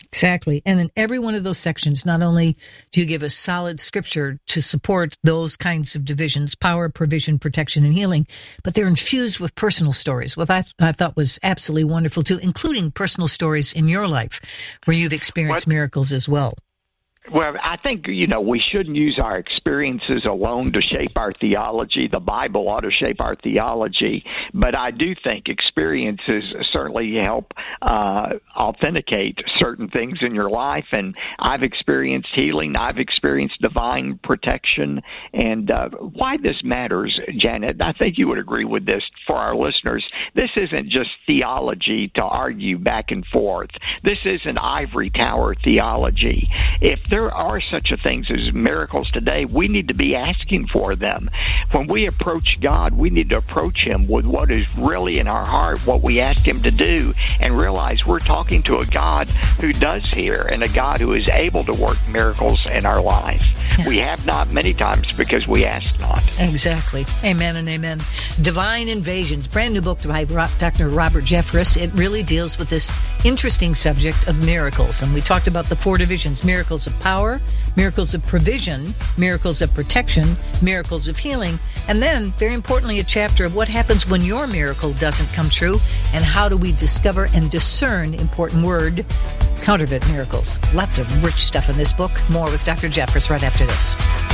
Exactly. And in every one of those sections, not only do you give a solid scripture to support those kinds of divisions, power, provision, protection, and healing, but they're infused with personal stories, what I, I thought was absolutely wonderful too, including personal stories in your life where you've experienced what? miracles as well. Well, I think, you know, we shouldn't use our experiences alone to shape our theology. The Bible ought to shape our theology. But I do think experiences certainly help uh, authenticate certain things in your life. And I've experienced healing. I've experienced divine protection. And uh, why this matters, Janet, I think you would agree with this for our listeners. This isn't just theology to argue back and forth. This isn't ivory tower theology. If there are such a things as miracles today, we need to be asking for them. When we approach God, we need to approach Him with what is really in our heart, what we ask Him to do, and realize we're talking to a God who does hear and a God who is able to work miracles in our life. Yeah. We have not many times because we ask not. Exactly. Amen and amen. Divine Invasions, brand new book by Doctor Robert Jeffress. It really deals with this interesting subject of miracles. And we talked about the four divisions: miracles of power, miracles of provision, miracles of protection, miracles of healing, and then, very importantly, a chapter of what happens when your miracle doesn't come true and how do we discover and discern, important word, counterfeit miracles. Lots of rich stuff in this book. More with Doctor Jeffress right after this.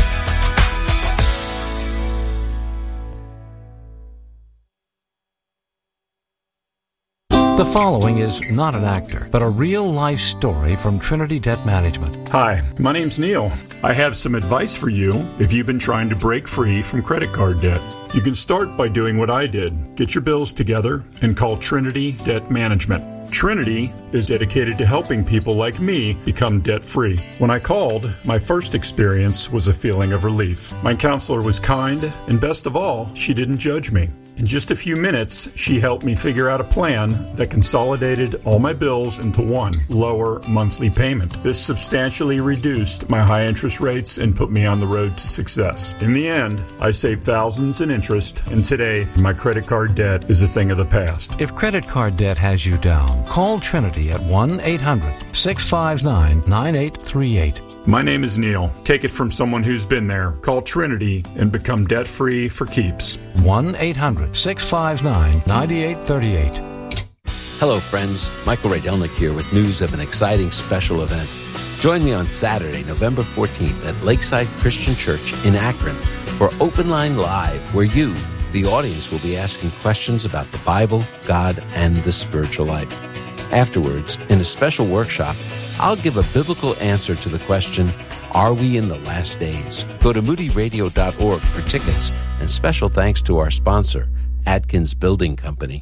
The following is not an actor, but a real-life story from Trinity Debt Management. Hi, my name's Neil. I have some advice for you if you've been trying to break free from credit card debt. You can start by doing what I did. Get your bills together and call Trinity Debt Management. Trinity is dedicated to helping people like me become debt-free. When I called, my first experience was a feeling of relief. My counselor was kind, and best of all, she didn't judge me. In just a few minutes, she helped me figure out a plan that consolidated all my bills into one lower monthly payment. This substantially reduced my high interest rates and put me on the road to success. In the end, I saved thousands in interest, and today, my credit card debt is a thing of the past. If credit card debt has you down, call Trinity at one eight hundred six five nine nine eight three eight. My name is Neil. Take it from someone who's been there. Call Trinity and become debt-free for keeps. one eight hundred six five nine nine eight three eight. Hello, friends. Michael Rydelnik here with news of an exciting special event. Join me on Saturday, November fourteenth at Lakeside Christian Church in Akron for Open Line Live, where you, the audience, will be asking questions about the Bible, God, and the spiritual life. Afterwards, in a special workshop, I'll give a biblical answer to the question, are we in the last days? Go to moody radio dot org for tickets, and special thanks to our sponsor, Atkins Building Company.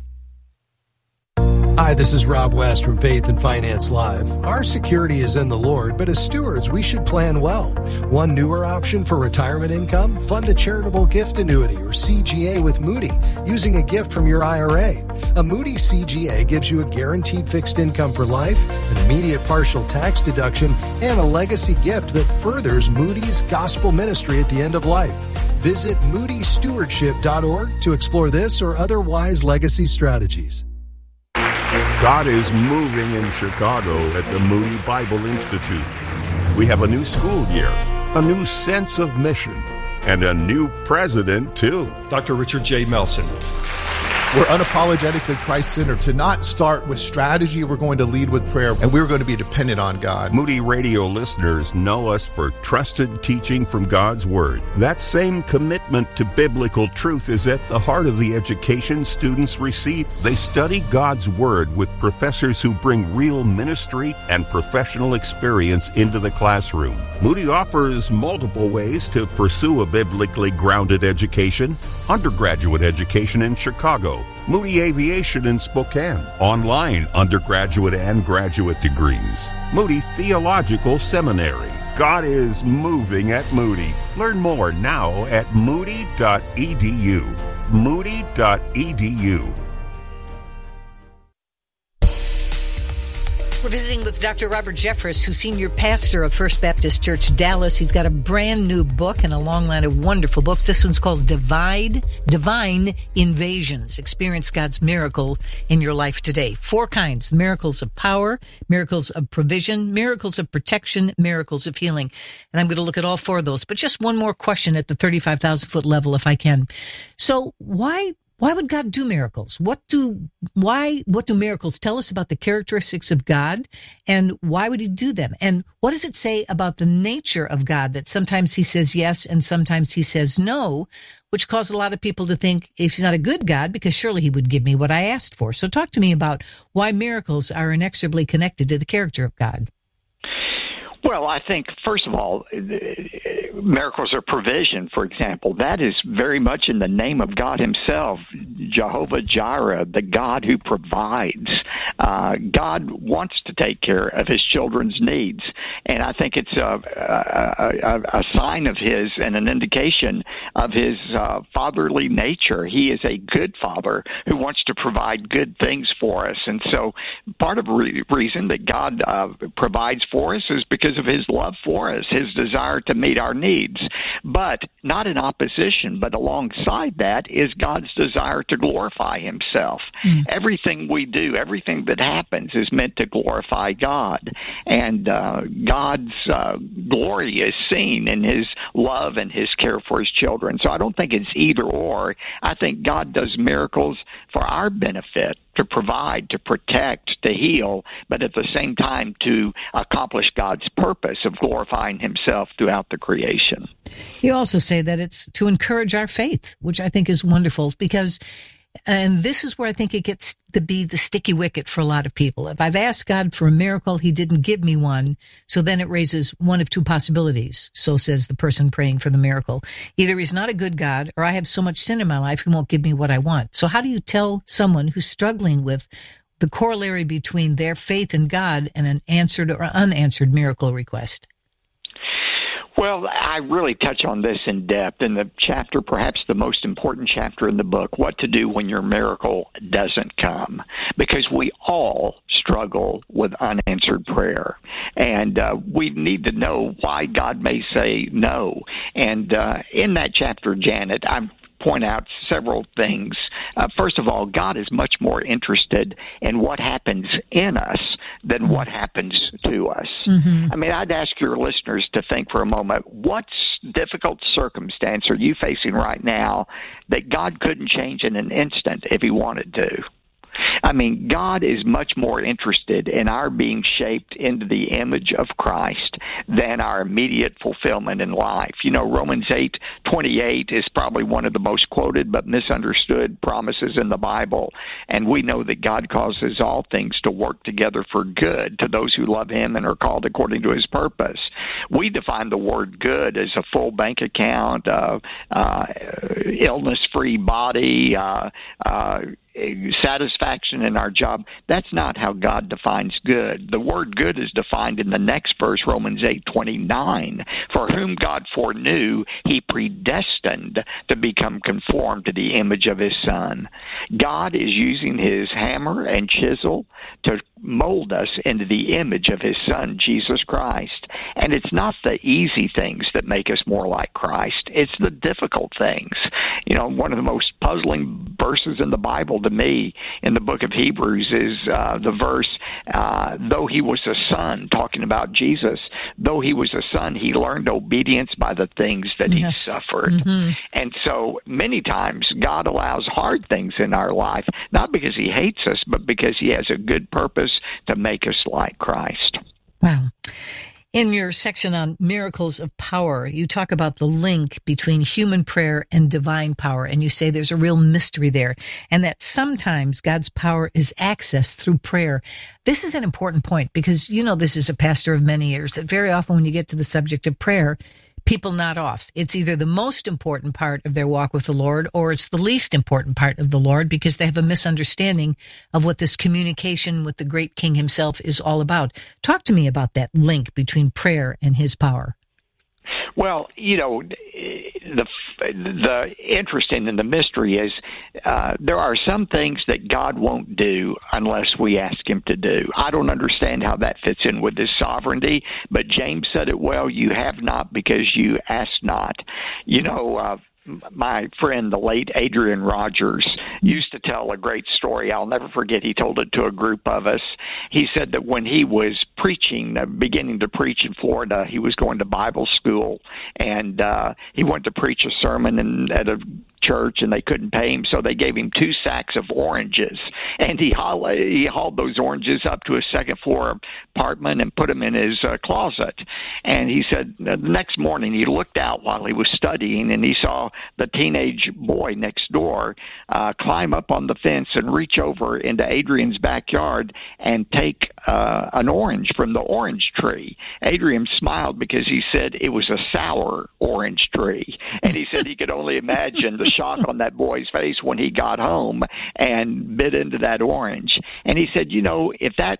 Hi, this is Rob West from Faith and Finance Live. Our security is in the Lord, but as stewards, we should plan well. One newer option for retirement income? Fund a charitable gift annuity or C G A with Moody using a gift from your I R A. A Moody C G A gives you a guaranteed fixed income for life, an immediate partial tax deduction, and a legacy gift that furthers Moody's gospel ministry at the end of life. Visit moody stewardship dot org to explore this or other wise legacy strategies. God is moving in Chicago at the Moody Bible Institute. We have a new school year, a new sense of mission, and a new president, too. Doctor Richard J. Melson. We're unapologetically Christ-centered. To not start with strategy, we're going to lead with prayer, and we're going to be dependent on God. Moody Radio listeners know us for trusted teaching from God's Word. That same commitment to biblical truth is at the heart of the education students receive. They study God's Word with professors who bring real ministry and professional experience into the classroom. Moody offers multiple ways to pursue a biblically grounded education. Undergraduate education in Chicago, Moody Aviation in Spokane, online undergraduate and graduate degrees, Moody Theological Seminary. God is moving at Moody. Learn more now at moody dot e d u. moody dot e d u. We're visiting with Doctor Robert Jeffress, who's senior pastor of First Baptist Church, Dallas. He's got a brand new book and a long line of wonderful books. This one's called Divide, Divine Invasions. Experience God's miracle in your life today. Four kinds: miracles of power, miracles of provision, miracles of protection, miracles of healing. And I'm going to look at all four of those. But just one more question at the thirty-five thousand foot level, if I can. So why Why would God do miracles? What do why what do miracles tell us about the characteristics of God, and why would he do them? And what does it say about the nature of God, that sometimes he says yes and sometimes he says no, which caused a lot of people to think, if he's not a good God, because surely he would give me what I asked for. So talk to me about why miracles are inexorably connected to the character of God. Well, I think, first of all, miracles of provision, for example, that is very much in the name of God himself, Jehovah Jireh, the God who provides. Uh, God wants to take care of his children's needs, and I think it's a, a, a sign of his and an indication of his uh, fatherly nature. He is a good father who wants to provide good things for us, and so part of the re- reason that God uh, provides for us is because of his love for us, his desire to meet our needs. But not in opposition, but alongside that is God's desire to glorify himself. Mm. Everything we do, everything that happens is meant to glorify God. And uh, God's uh, glory is seen in his love and his care for his children. So I don't think it's either or. I think God does miracles for our benefit, to provide, to protect, to heal, but at the same time to accomplish God's purpose of glorifying himself throughout the creation. You also say that it's to encourage our faith, which I think is wonderful, because, and this is where I think it gets to be the sticky wicket for a lot of people. If I've asked God for a miracle, he didn't give me one, so then it raises one of two possibilities, so says the person praying for the miracle. Either he's not a good God, or I have so much sin in my life, he won't give me what I want. So how do you tell someone who's struggling with the corollary between their faith in God and an answered or unanswered miracle request? Well, I really touch on this in depth in the chapter, perhaps the most important chapter in the book, What to Do When Your Miracle Doesn't Come, because we all struggle with unanswered prayer, and uh, we need to know why God may say no. And uh, in that chapter, Janet, I'm point out several things. Uh, first of all, God is much more interested in what happens in us than what happens to us. Mm-hmm. I mean, I'd ask your listeners to think for a moment, what difficult circumstance are you facing right now that God couldn't change in an instant if he wanted to? I mean, God is much more interested in our being shaped into the image of Christ than our immediate fulfillment in life. You know, Romans eight twenty-eight is probably one of the most quoted but misunderstood promises in the Bible. And we know that God causes all things to work together for good to those who love him and are called according to his purpose. We define the word good as a full bank account, uh, uh, illness-free body, uh, uh, satisfaction in our job. That's not how God defines good. The word good is defined in the next verse, Romans eight twenty-nine. For whom God foreknew, he predestined to become conformed to the image of his Son. God is using his hammer and chisel to mold us into the image of his Son, Jesus Christ. And it's not the easy things that make us more like Christ. It's the difficult things. You know, one of the most puzzling verses in the Bible to me in the book of Hebrews is uh, the verse, uh, though he was a son, talking about Jesus, though he was a son, he learned obedience by the things that he yes. suffered. Mm-hmm. And so many times God allows hard things in our life, not because he hates us, but because he has a good purpose to make us like Christ. Wow. In your section on miracles of power, you talk about the link between human prayer and divine power, and you say there's a real mystery there, and that sometimes God's power is accessed through prayer. This is an important point because, you know, this is a pastor of many years, that very often when you get to the subject of prayer, people nod off. It's either the most important part of their walk with the Lord or it's the least important part of the Lord because they have a misunderstanding of what this communication with the great King himself is all about. Talk to me about that link between prayer and his power. Well, you know, the the interesting and the mystery is uh, there are some things that God won't do unless we ask him to do. I don't understand how that fits in with his sovereignty, but James said it well, you have not because you ask not. You know, uh, my friend, the late Adrian Rogers, used to tell a great story. I'll never forget. He told it to a group of us. He said that when he was preaching, uh, beginning to preach in Florida, he was going to Bible school, and uh, he went to preach a sermon in, at a church, and they couldn't pay him, so they gave him two sacks of oranges, and he hauled, he hauled those oranges up to his second floor apartment and put them in his uh, closet. And he said the next morning he looked out while he was studying, and he saw the teenage boy next door uh, climb up on the fence and reach over into Adrian's backyard and take uh, an orange from the orange tree. Adrian smiled because he said it was a sour orange tree, and he said he could only imagine the shock on that boy's face when he got home and bit into that orange. And he said, you know, if that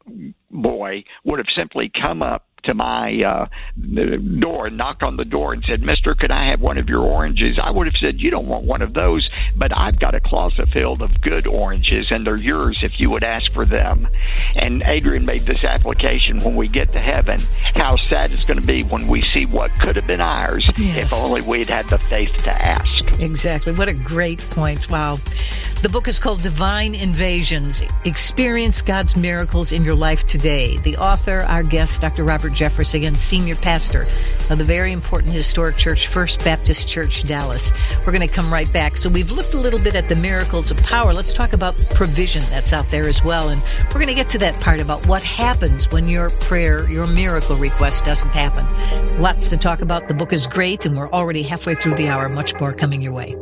boy would have simply come up to my uh, door, knocked on the door and said, mister, could I have one of your oranges? I would have said, you don't want one of those, but I've got a closet filled of good oranges, and they're yours if you would ask for them. And Adrian made this application: when we get to heaven, how sad it's going to be when we see what could have been ours Yes. if only we'd had the faith to ask. Exactly. What a great point. Wow. The book is called Divine Invasions. Experience God's miracles in your life today. The author, our guest, Doctor Robert Jeffress, again, senior pastor of the very important historic church, First Baptist Church, Dallas. We're going to come right back. So we've looked a little bit at the miracles of power. Let's talk about provision that's out there as well. And we're going to get to that part about what happens when your prayer, your miracle request doesn't happen. Lots to talk about. The book is great, and we're already halfway through the hour. Much more coming your way.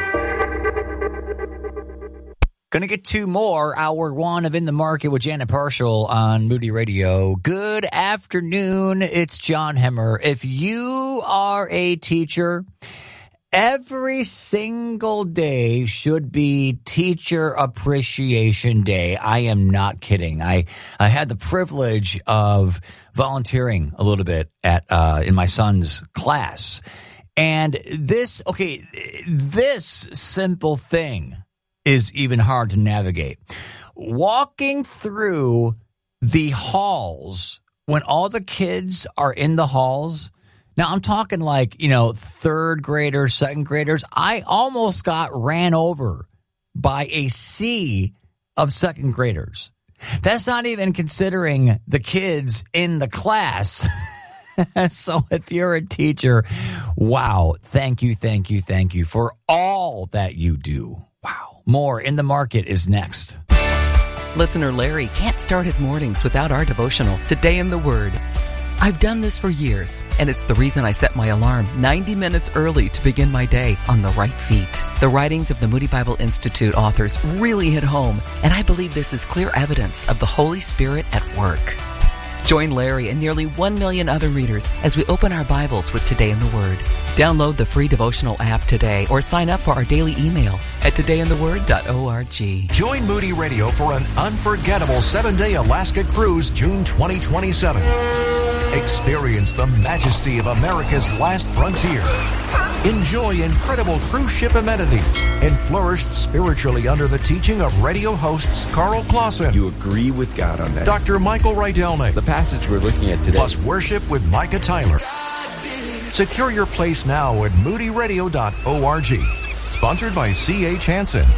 Going to get to more hour one of In the Market with Janet Parshall on Moody Radio. Good afternoon. It's John Hemmer. If you are a teacher, every single day should be Teacher Appreciation Day. I am not kidding. I, I had the privilege of volunteering a little bit at uh, in my son's class. And this, okay, this simple thing is even hard to navigate. Walking through the halls when all the kids are in the halls. Now, I'm talking like, you know, third graders, second graders. I almost got ran over by a sea of second graders. That's not even considering the kids in the class. So if you're a teacher, wow, thank you, thank you, thank you for all that you do. Wow. More In the Market is next. Listener Larry can't start his mornings without our devotional, Today in the Word. I've done this for years, and it's the reason I set my alarm ninety minutes early to begin my day on the right feet. The writings of the Moody Bible Institute authors really hit home, and I believe this is clear evidence of the Holy Spirit at work. Join Larry and nearly one million other readers as we open our Bibles with Today in the Word. Download the free devotional app today or sign up for our daily email at today in the word dot org. Join Moody Radio for an unforgettable seven-day Alaska cruise June twenty twenty-seven. Experience the majesty of America's last frontier. Enjoy incredible cruise ship amenities and flourish spiritually under the teaching of radio hosts Carl Clausen. You agree with God on that? Doctor Michael Rydelnik. The passage we're looking at today. Plus worship with Micah Tyler. Secure your place now at moody radio dot org. Sponsored by C H Hansen.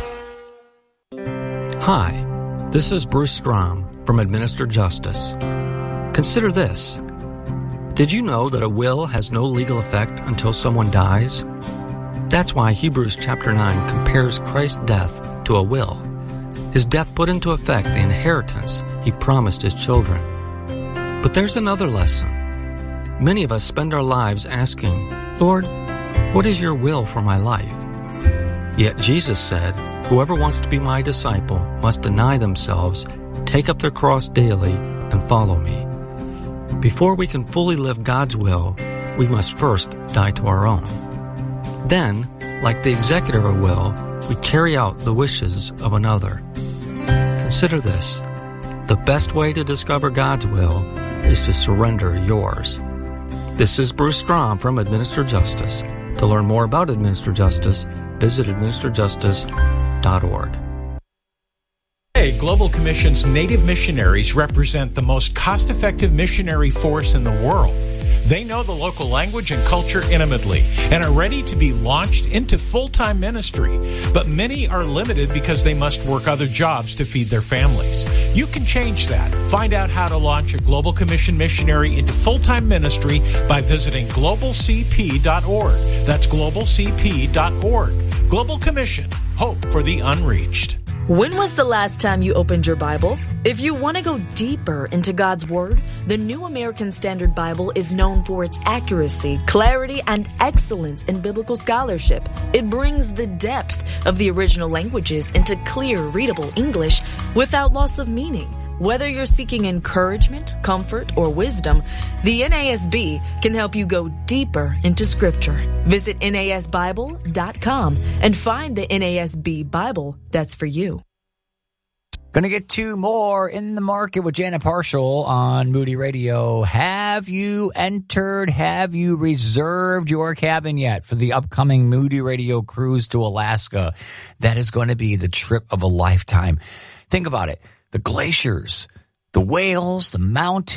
Hi, this is Bruce Strom from Administer Justice. Consider this. Did you know that a will has no legal effect until someone dies? That's why Hebrews chapter nine compares Christ's death to a will. His death put into effect the inheritance he promised his children. But there's another lesson. Many of us spend our lives asking, Lord, what is your will for my life? Yet Jesus said, whoever wants to be my disciple must deny themselves, take up their cross daily, and follow me. Before we can fully live God's will, we must first die to our own. Then, like the executor of a will, we carry out the wishes of another. Consider this. The best way to discover God's will is to surrender yours. This is Bruce Strom from Administer Justice. To learn more about Administer Justice, visit administer justice dot org. Today, Global Commission's Native missionaries represent the most cost-effective missionary force in the world. They know the local language and culture intimately and are ready to be launched into full-time ministry. But many are limited because they must work other jobs to feed their families. You can change that. Find out how to launch a Global Commission missionary into full-time ministry by visiting global c p dot org. That's global c p dot org. Global Commission. Hope for the unreached. When was the last time you opened your Bible? If you want to go deeper into God's Word, the New American Standard Bible is known for its accuracy, clarity, and excellence in biblical scholarship. It brings the depth of the original languages into clear, readable English without loss of meaning. Whether you're seeking encouragement, comfort, or wisdom, the N A S B can help you go deeper into Scripture. Visit N A S Bible dot com and find the N A S B Bible that's for you. Gonna get to more In the Market with Janet Parshall on Moody Radio. Have you entered, have you reserved your cabin yet for the upcoming Moody Radio cruise to Alaska? That is going to be the trip of a lifetime. Think about it. The glaciers, the whales, the mountains.